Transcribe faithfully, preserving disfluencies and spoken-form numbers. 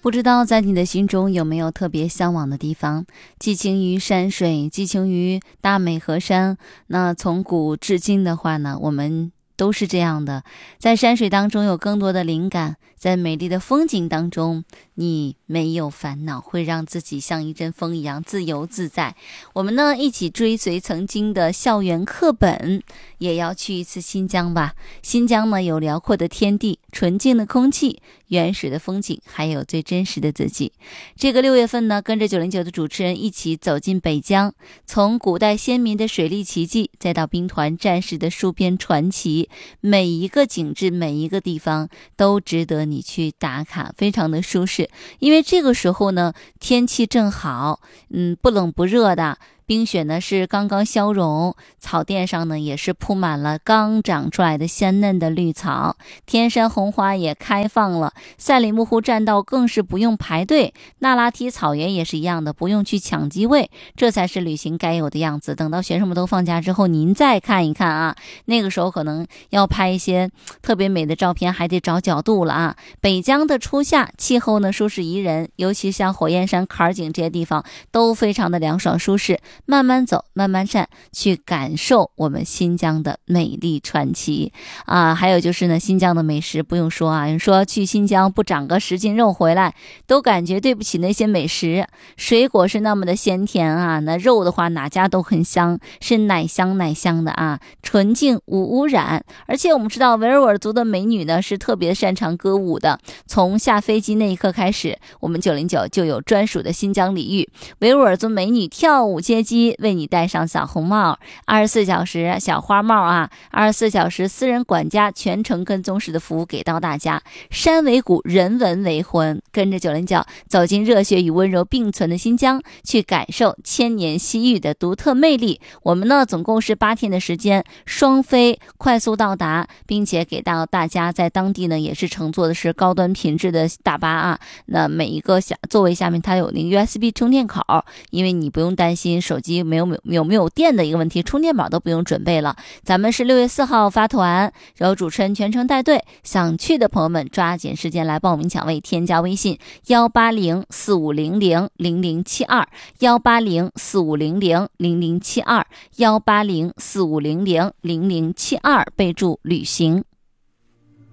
不知道在你的心中有没有特别向往的地方，寄情于山水，寄情于大美河山。那从古至今的话呢，我们都是这样的，在山水当中有更多的灵感，在美丽的风景当中你没有烦恼，会让自己像一阵风一样自由自在。我们呢一起追随曾经的校园课本，也要去一次新疆吧。新疆呢有辽阔的天地，纯净的空气，原始的风景，还有最真实的自己。这个六月份呢，跟着九零九的主持人一起走进北疆，从古代先民的水利奇迹，再到兵团战士的戍边传奇，每一个景致，每一个地方都值得你去打卡，非常的舒适。因为这个时候呢，天气正好，嗯，不冷不热的。冰雪呢是刚刚消融，草甸上呢也是铺满了刚长出来的鲜嫩的绿草，天山红花也开放了，赛里木湖栈道更是不用排队，那拉提草原也是一样的，不用去抢机位，这才是旅行该有的样子。等到学生们都放假之后，您再看一看啊，那个时候可能要拍一些特别美的照片，还得找角度了啊。北疆的初夏，气候呢舒适宜人，尤其像火焰山、坎儿井这些地方都非常的凉爽舒适。慢慢走，慢慢站，去感受我们新疆的美丽传奇啊！还有就是呢，新疆的美食不用说啊，人说去新疆不长个十斤肉回来，都感觉对不起那些美食。水果是那么的鲜甜啊，那肉的话哪家都很香，是奶香奶香的啊，纯净无污染。而且我们知道维吾尔族的美女呢是特别擅长歌舞的，从下飞机那一刻开始，我们九零九就有专属的新疆礼遇，维吾尔族美女跳舞接机，为你戴上小红帽，二十四小时小花帽啊，二十四小时私人管家全程跟踪式的服务给到大家。山为骨，人文为魂，跟着九零九走进热血与温柔并存的新疆，去感受千年西域的独特魅力。我们呢总共是八天的时间，双飞快速到达，并且给到大家在当地呢也是乘坐的是高端品质的大巴啊。那每一个下座位下面它有那个 U S B 充电口，因为你不用担心手机没有没有有没有电的一个问题，充电宝都不用准备了。咱们是六月四号发团，由主持人全程带队，想去的朋友们抓紧时间来报名抢位，添加微信幺八零四五零零零零七二幺八零四五零零零零七二幺八零四五零零零零七二，备注旅行。